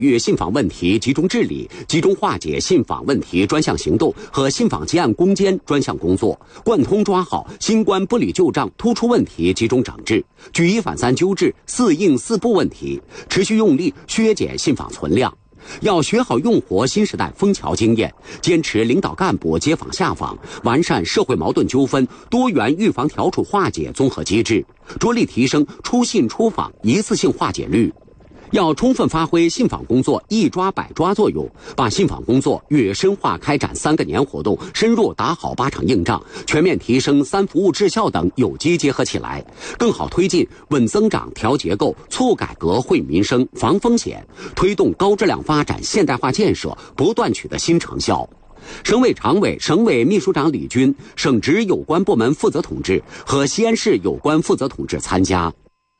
与信访问题集中治理，集中化解信访问题专项行动和信访结案攻坚专项工作，贯通抓好新冠不理旧账突出问题集中整治，举一反三纠治四应四不问题，持续用力削减信访存量。要学好用活新时代枫桥经验，坚持领导干部接访下访，完善社会矛盾纠纷多元预防调处化解综合机制，着力提升出信出访一次性化解率。要充分发挥信访工作一抓百抓作用，把信访工作与深化开展3个年活动、深入打好8场硬仗、全面提升3服务质效等有机结合起来，更好推进稳增长、调结构、促改革、惠民生、防风险，推动高质量发展现代化建设不断取得新成效。省委常委、省委秘书长李军、省直有关部门负责同志和西安市有关负责同志参加。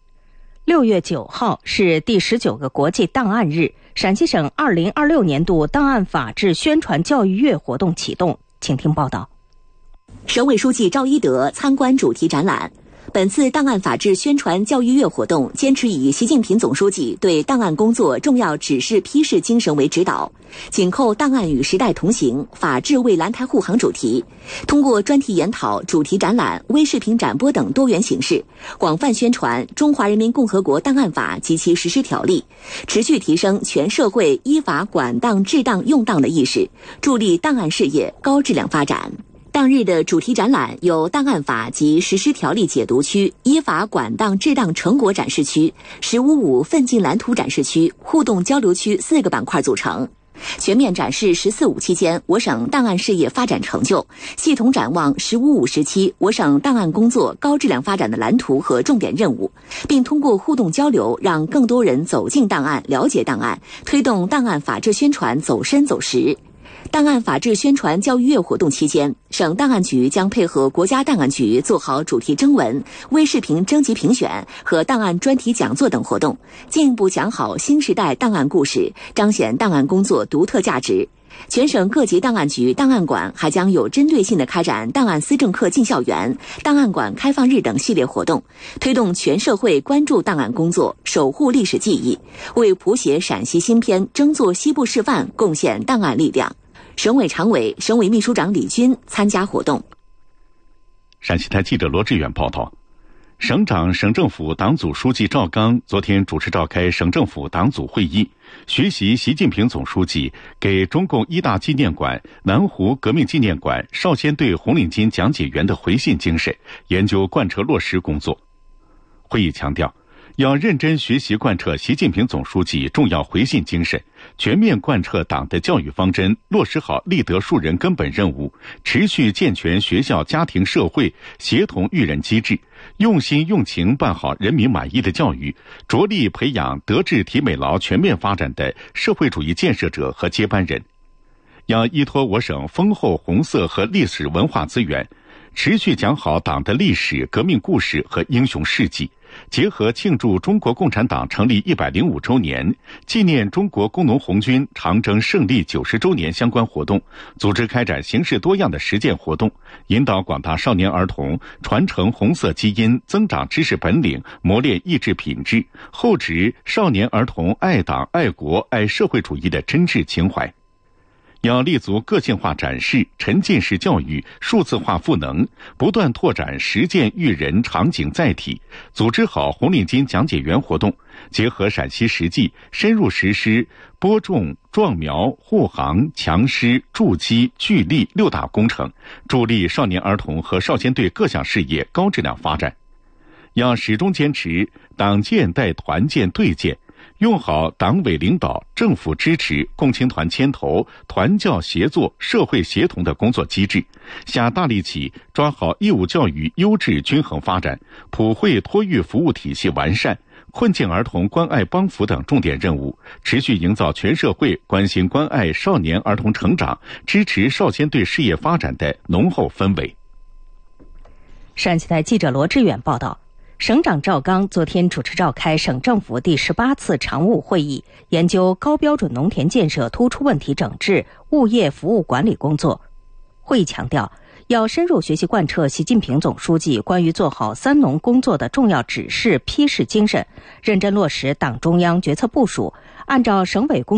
6月9号是第19个国际档案日，陕西省2026年度档案法治宣传教育月活动启动，请听报道。 省委书记赵一德参观主题展览。本次档案法治宣传教育月活动坚持以习近平总书记对档案工作重要指示批示精神为指导，紧扣档案与时代同行、法治为蓝台护航主题，通过专题研讨、主题展览、微视频展播等多元形式，广泛宣传《中华人民共和国档案法》及其实施条例，持续提升全社会依法管档、治档、用档的意识，助力档案事业高质量发展。当日的主题展览由档案法及实施条例解读区、依法管档治档成果展示区、“15+5”奋进蓝图展示区、互动交流区4个板块组成，全面展示“14+5”期间我省档案事业发展成就，系统展望“15+5”时期我省档案工作高质量发展的蓝图和重点任务，并通过互动交流让更多人走进档案、了解档案，推动档案法治宣传走深走实。档案法治宣传教育月活动期间，省档案局将配合国家档案局做好主题征文、微视频征集评选和档案专题讲座等活动，进一步讲好新时代档案故事，彰显档案工作独特价值。全省各级档案局、档案馆还将有针对性地开展档案思政课进校园、档案馆开放日等系列活动，推动全社会关注档案工作，守护历史记忆，为谱写陕西新篇、争做西部示范贡献档案力量。省委常委、省委秘书长李军参加活动。 陕西台记者罗志远报道，省长、省政府党组书记赵刚昨天主持召开省政府党组会议，学习习近平总书记给中共一大纪念馆、南湖革命纪念馆、少先队红领巾讲解员的回信精神，研究贯彻落实工作。会议强调，要认真学习贯彻习近平总书记重要回信精神，全面贯彻党的教育方针，落实好立德树人根本任务，持续健全学校、家庭、社会协同育人机制，用心用情办好人民满意的教育，着力培养德智体美劳全面发展的社会主义建设者和接班人。要依托我省丰厚红色和历史文化资源，持续讲好党的历史、革命故事和英雄事迹，结合庆祝中国共产党成立105周年、纪念中国工农红军长征胜利90周年相关活动，组织开展形式多样的实践活动，引导广大少年儿童传承红色基因，增长知识本领，磨练意志品质，厚植少年儿童爱党、爱国、爱社会主义的真挚情怀。要立足个性化展示、沉浸式教育、数字化赋能，不断拓展实践育人场景载体，组织好红领巾讲解员活动，结合陕西实际，深入实施播种、壮苗、护航、强师、筑基、聚力6大工程，助力少年儿童和少先队各项事业高质量发展。要始终坚持党建带团建对建，用好党委领导、政府支持、共青团牵头、团教协作、社会协同的工作机制，下大力气抓好义务教育优质均衡发展、普惠托育服务体系完善、困境儿童关爱帮扶等重点任务，持续营造全社会关心关爱少年儿童成长、支持少先队事业发展的浓厚氛围。 陕西台记者罗志远报道，省长赵刚昨天主持召开省政府第18次常务会议，研究高标准农田建设突出问题整治、物业服务管理工作。会议强调，要深入学习贯彻习近平总书记关于做好三农工作的重要指示批示精神，认真落实党中央决策部署，按照省委工